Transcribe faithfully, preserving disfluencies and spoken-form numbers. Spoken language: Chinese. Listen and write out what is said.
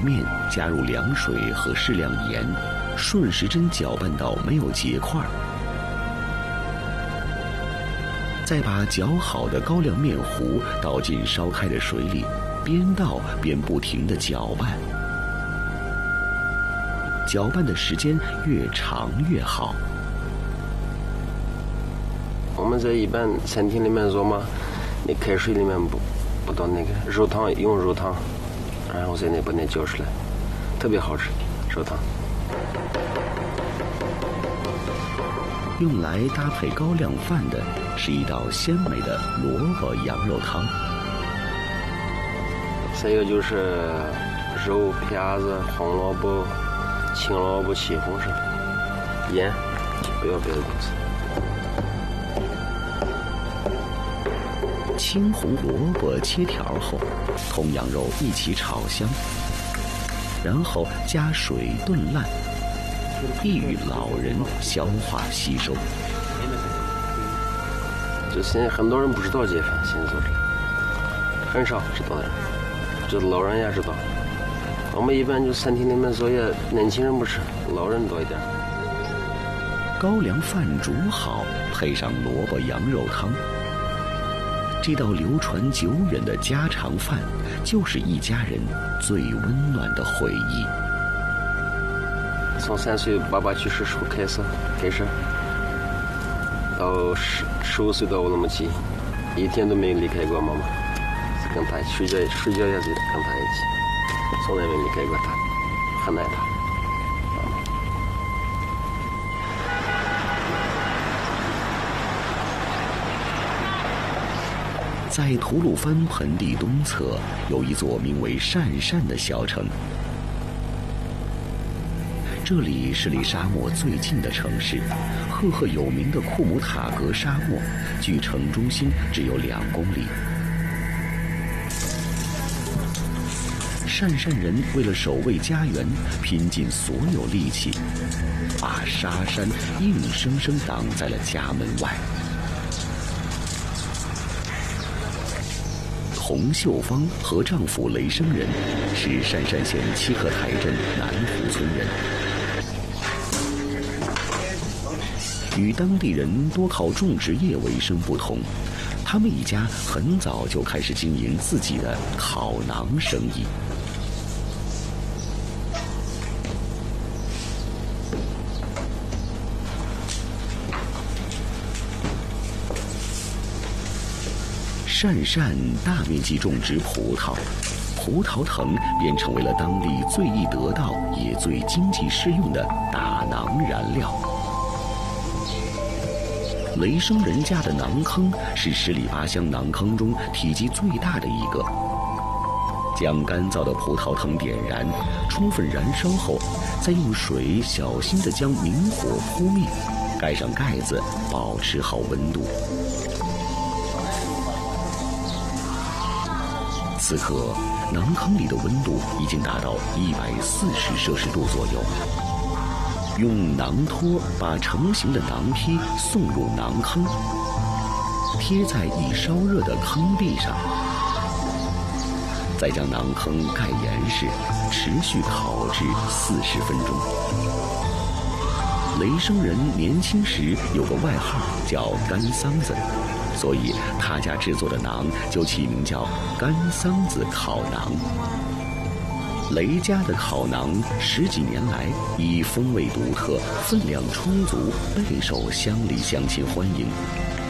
面加入凉水和适量盐，顺时针搅拌到没有结块，再把搅好的高粱面糊倒进烧开的水里，边倒边不停地搅拌，搅拌的时间越长越好。 我们在一般餐厅里面做嘛，那开水里面不不倒那个肉汤，用肉汤，然后在那把那搅出来，特别好吃肉汤。 用来搭配高粱饭的是一道鲜美的萝卜羊肉汤。 再有就是肉、片子、红萝卜、青萝卜、西红柿、盐，不要别的东西。 青红萝卜切条后，同羊肉一起炒香，然后加水炖烂，利于老人消化吸收。 就现在很多人不知道这饭，现在做出来很少知道的人，就老人也知道。我们一般就餐厅里面做，也年轻人不吃，老人多一点。 高粱饭煮好，配上萝卜羊肉汤。这道流传久远的家常饭，就是一家人最温暖的回忆。 从三岁爸爸去世时候开始，开始到十十五岁到我那么起，一天都没离开过妈妈，跟她睡觉睡觉也是跟她一起，从来没离开过她，很爱她。 在吐鲁番盆地东侧有一座名为鄯善的小城，这里是离沙漠最近的城市，赫赫有名的库姆塔格沙漠距城中心只有两公里。鄯善人为了守卫家园，拼尽所有力气，把沙山硬生生挡在了家门外。洪秀芳和丈夫雷生人是鄯善县七克台镇南湖村人，与当地人多靠种植业为生不同，他们一家很早就开始经营自己的烤馕生意。鄯善大面积种植葡萄，葡萄藤便成为了当地最易得到也最经济适用的打馕燃料。雷生人家的馕坑是十里八乡馕坑中体积最大的一个。将干燥的葡萄藤点燃，充分燃烧后，再用水小心地将明火扑灭，盖上盖子，保持好温度。此刻，馕坑里的温度已经达到一百四十摄氏度左右。用馕托把成型的馕坯送入馕坑，贴在已烧热的坑壁上，再将馕坑盖严实，持续烤制四十分钟。雷生人年轻时有个外号叫干桑子，所以他家制作的馕就起名叫干桑子烤馕。雷家的烤馕十几年来以风味独特、分量充足，备受乡里乡亲欢迎。